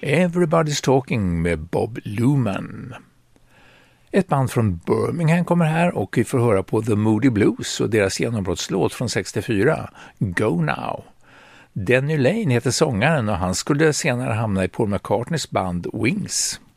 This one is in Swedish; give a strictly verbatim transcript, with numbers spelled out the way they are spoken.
Everybody's Talking med Bob Luman. Ett band från Birmingham kommer här och vi får höra på The Moody Blues och deras genombrottslåt från sextiofyra, Go Now. Denny Lane heter sångaren och han skulle senare hamna i Paul McCartneys band Wings.